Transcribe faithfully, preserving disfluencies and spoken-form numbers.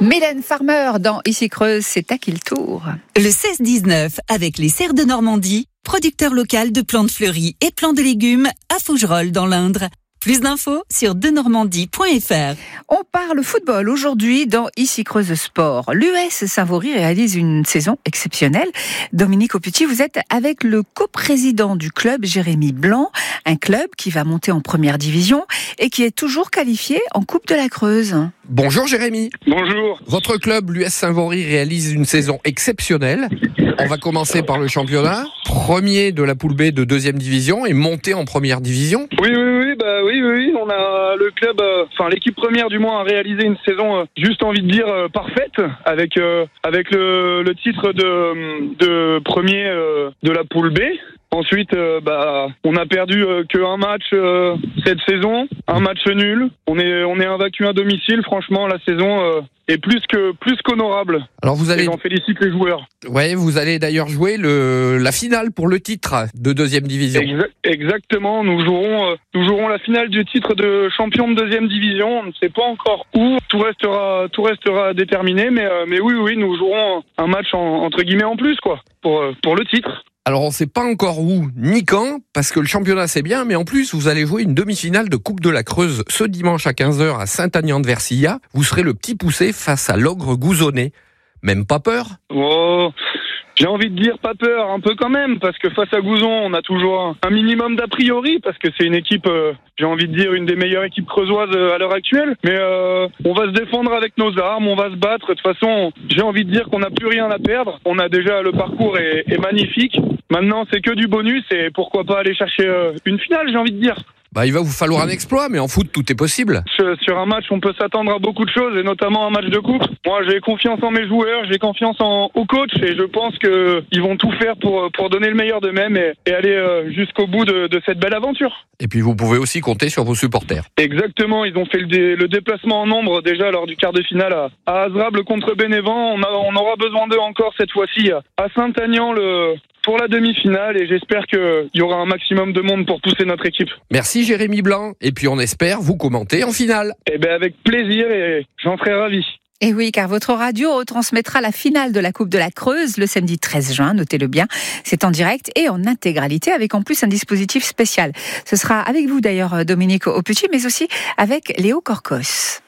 Mylène Farmer dans Ici Creuse, c'est à qui le tour? Le seize dix-neuf avec les Serres de Normandie, producteur local de plantes fleuries et plants de légumes à Fougerolles dans l'Indre. Plus d'infos sur denormandie point f r. On parle football aujourd'hui dans Ici Creuse Sport. L'U S Saint-Vaury réalise une saison exceptionnelle. Dominique Auputit, vous êtes avec le coprésident du club, Jérémy Blanc, un club qui va monter en première division et qui est toujours qualifié en Coupe de la Creuse. Bonjour Jérémy. Bonjour. Votre club, l'U S Saint-Vaury, réalise une saison exceptionnelle. On va commencer par le championnat. Premier de la poule B de deuxième division et monté en première division. Oui, oui, oui, bah oui, oui, oui. On a le club, euh, enfin l'équipe première du moins a réalisé une saison euh, juste envie de dire euh, parfaite avec euh, avec le, le titre de de premier euh, de la poule B. Ensuite, euh, bah, on a perdu euh, qu'un match euh, cette saison, un match nul. On est on est invaincu à domicile. Franchement, la saison euh, est plus que plus qu'honorable. Alors vous allez, et j'en félicite les joueurs. Ouais, vous allez d'ailleurs jouer le la finale pour le titre de deuxième division. Exa- exactement. Nous jouerons euh, nous jouerons la finale du titre de champion de deuxième division. On ne sait pas encore où. Tout restera tout restera déterminé. Mais euh, mais oui oui, nous jouerons un match en, entre guillemets en plus quoi pour euh, pour le titre. Alors on ne sait pas encore où ni quand, parce que le championnat c'est bien, mais en plus vous allez jouer une demi-finale de Coupe de la Creuse ce dimanche à quinze heures à Saint-Agnand-de-Versilla. Vous serez le petit poussé face à l'ogre gouzonnet. Même pas peur ? Oh, j'ai envie de dire pas peur, un peu quand même, parce que face à Gouzon, on a toujours un, un minimum d'a priori, parce que c'est une équipe, euh, j'ai envie de dire, une des meilleures équipes creusoises euh, à l'heure actuelle. Mais euh, on va se défendre avec nos armes, on va se battre. De toute façon, j'ai envie de dire qu'on n'a plus rien à perdre. On a déjà, le parcours est, est magnifique. Maintenant, c'est que du bonus et pourquoi pas aller chercher euh, une finale, j'ai envie de dire. Bah, il va vous falloir un exploit, mais en foot, tout est possible. Sur un match, on peut s'attendre à beaucoup de choses, et notamment un match de coupe. Moi, j'ai confiance en mes joueurs, j'ai confiance en, au coach, et je pense qu'ils vont tout faire pour, pour donner le meilleur d'eux-mêmes et, et aller euh, jusqu'au bout de, de cette belle aventure. Et puis, vous pouvez aussi compter sur vos supporters. Exactement, ils ont fait le, dé, le déplacement en nombre déjà lors du quart de finale à, à Azrable contre Bénévent. On, a, on aura besoin d'eux encore cette fois-ci à Saint-Agnand le... pour la demi-finale, et j'espère qu'il y aura un maximum de monde pour pousser notre équipe. Merci Jérémy Blanc, et puis on espère vous commenter en finale. Eh bien avec plaisir, et j'en serai ravi. Et oui, car votre radio retransmettra la finale de la Coupe de la Creuse le samedi treize juin, notez-le bien. C'est en direct et en intégralité, avec en plus un dispositif spécial. Ce sera avec vous d'ailleurs, Dominique Auputit, mais aussi avec Léo Corcos.